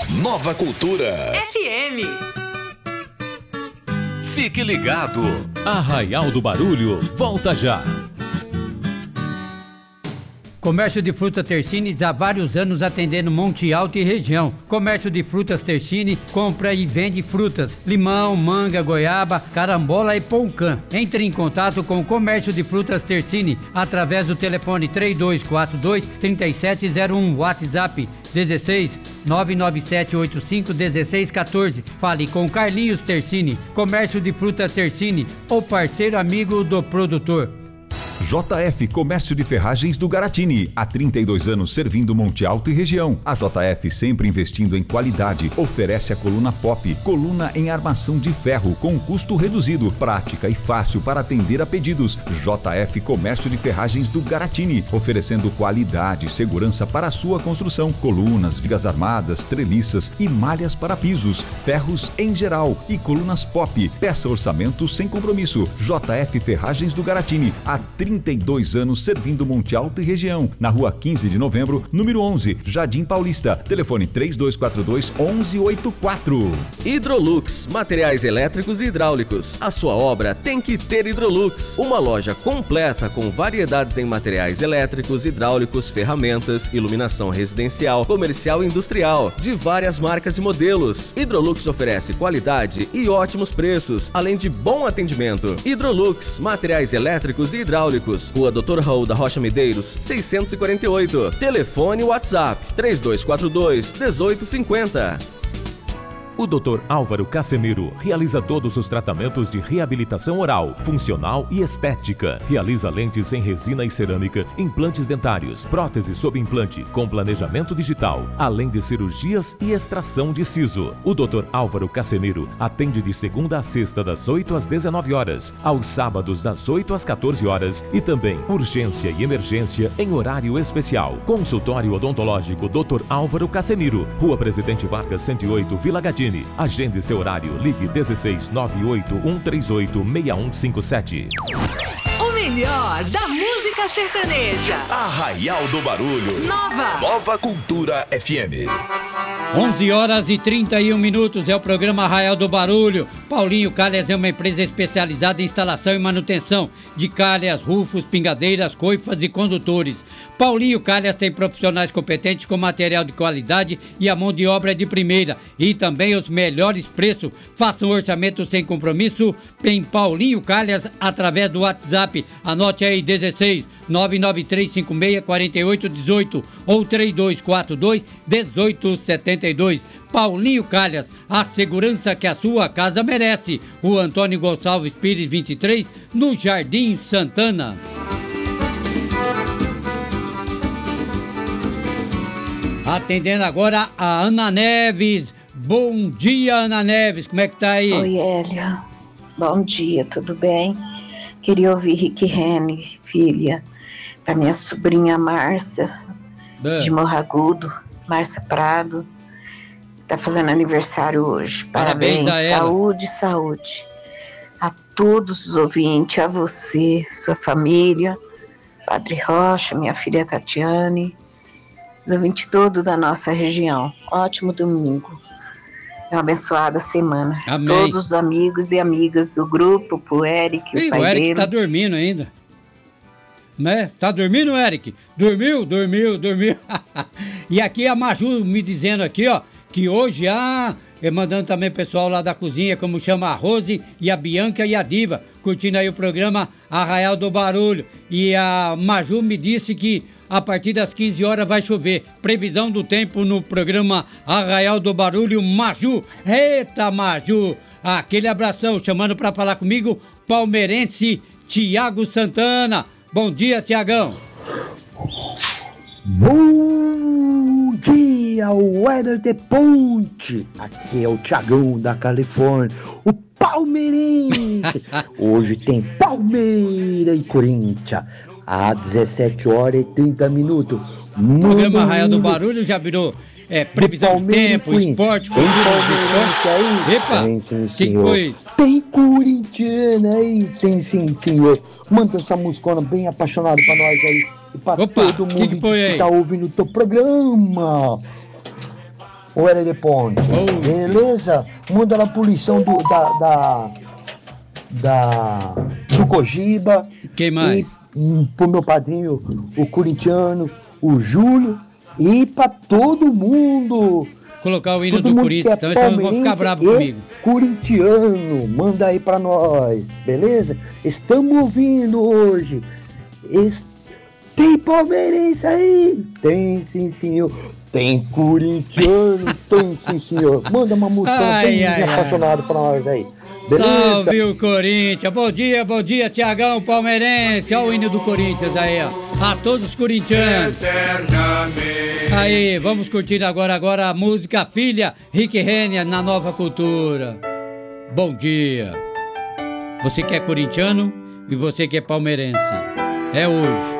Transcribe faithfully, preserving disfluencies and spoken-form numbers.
Nova Cultura F M. Fique ligado. Arraial do Barulho volta já. Comércio de frutas Tersines há vários anos atendendo Monte Alto e região. Comércio de frutas Tersine compra e vende frutas, limão, manga, goiaba, carambola e poucã. Entre em contato com o Comércio de frutas Tersine através do telefone três dois quatro dois, três sete zero um, WhatsApp dezesseis, nove nove sete oito cinco, dezesseis quatorze. Fale com Carlinhos Tersine. Comércio de frutas Tersine, o parceiro amigo do produtor. J F Comércio de Ferragens do Garatini, há trinta e dois anos servindo Monte Alto e região. A J F sempre investindo em qualidade, oferece a coluna Pop, coluna em armação de ferro com custo reduzido, prática e fácil para atender a pedidos. J F Comércio de Ferragens do Garatini, oferecendo qualidade e segurança para a sua construção, colunas, vigas armadas, treliças e malhas para pisos, ferros em geral e colunas Pop. Peça orçamento sem compromisso. J F Ferragens do Garatini, há trinta e dois anos servindo Monte Alto e região. Na rua quinze de novembro, número onze, Jardim Paulista. Telefone três dois quatro dois, onze oitenta e quatro. Hidrolux, materiais elétricos e hidráulicos. A sua obra tem que ter Hidrolux. Uma loja completa com variedades em materiais elétricos, hidráulicos, ferramentas, iluminação residencial, comercial e industrial, de várias marcas e modelos. Hidrolux oferece qualidade e ótimos preços, além de bom atendimento. Hidrolux, materiais elétricos e hidráulicos. Rua doutor Raul da Rocha Medeiros, seiscentos e quarenta e oito. Telefone WhatsApp três dois quatro dois, um oito cinco zero. O doutor Álvaro Casemiro realiza todos os tratamentos de reabilitação oral, funcional e estética. Realiza lentes em resina e cerâmica, implantes dentários, próteses sob implante, com planejamento digital, além de cirurgias e extração de siso. O doutor Álvaro Casemiro atende de segunda a sexta das oito às dezenove horas, aos sábados das oito às quatorze horas e também urgência e emergência em horário especial. Consultório odontológico doutor Álvaro Casemiro, Rua Presidente Vargas cento e oito, Vila Gadini. Agende seu horário. Ligue dezesseis, nove oito um três oito, seis um cinco sete. O melhor da música sertaneja. Arraial do Barulho. Nova. Nova Cultura F M. onze horas e trinta e um minutos, é o programa Arraial do Barulho. Paulinho Calhas é uma empresa especializada em instalação e manutenção de calhas, rufos, pingadeiras, coifas e condutores. Paulinho Calhas tem profissionais competentes com material de qualidade e a mão de obra é de primeira. E também os melhores preços. Faça um orçamento sem compromisso em Paulinho Calhas através do WhatsApp. Anote aí, dezesseis, nove nove três cinco seis, quatro oito um oito ou três dois quatro dois, um oito sete dois. Paulinho Calhas, a segurança que a sua casa merece. O Antônio Gonçalves Pires vinte e três, no Jardim Santana. Atendendo agora a Ana Neves. Bom dia, Ana Neves, como é que tá aí? Oi, Hélio. Bom dia, tudo bem? Queria ouvir Rick Rene, filha, para minha sobrinha Márcia, é. de Morragudo, Márcia Prado, tá fazendo aniversário hoje. Parabéns, Parabéns a ela. Saúde, saúde. A todos os ouvintes, a você, sua família, Padre Rocha, minha filha Tatiane, os ouvintes todos da nossa região. Ótimo domingo. Uma abençoada semana. Amém. Todos os amigos e amigas do grupo, pro Eric, Ih, o pai o Eric dele. tá dormindo ainda. Né? Tá dormindo, Eric? Dormiu, dormiu, dormiu. E aqui a Maju me dizendo aqui, ó, que hoje, ah, é mandando também o pessoal lá da cozinha, como chama a Rose e a Bianca e a Diva, curtindo aí o programa Arraial do Barulho. E a Maju me disse que a partir das quinze horas vai chover. Previsão do tempo no programa Arraial do Barulho, Maju. Eita, Maju! Aquele abração, chamando para falar comigo, palmeirense Tiago Santana. Bom dia, Tiagão. Bom dia, Weather de Ponte. Aqui é o Tiagão da Califórnia, o palmeirense. Hoje tem Palmeiras e Corinthians. Às dezessete horas e trinta minutos. O programa Arraial do Barulho já virou é, previsão de tempo, esporte, tem palmeirense aí? Epa, tem sim, quem senhor. foi isso? Tem corintiano aí? Tem sim, senhor. Manda essa musicona bem apaixonada pra nós aí. E pra Opa, todo mundo que, que, foi que aí? tá ouvindo o teu programa. ô L D Ponte. Oh. Beleza? Manda lá pro lição do, da, da, da, do Cogiba. Quem mais? E um, pro meu padrinho, o corintiano, o Júlio. E pra todo mundo. Colocar o hino todo do Corinthians, então eles vão ficar bravos comigo. Corintiano, manda aí pra nós, beleza? Estamos ouvindo hoje. Est... Tem palmeirense aí? Tem sim, senhor. Tem corintiano? Tem sim, senhor. Manda uma música bem apaixonada pra nós aí. Beleza? Salve o Corinthians. Bom dia, bom dia, Tiagão palmeirense. Olha o hino do Corinthians aí, ó. A todos os corintianos. Aí, vamos curtir agora, agora a música Filha, Rick Renner na Nova Cultura. Bom dia. Você que é corintiano e você que é palmeirense. É hoje.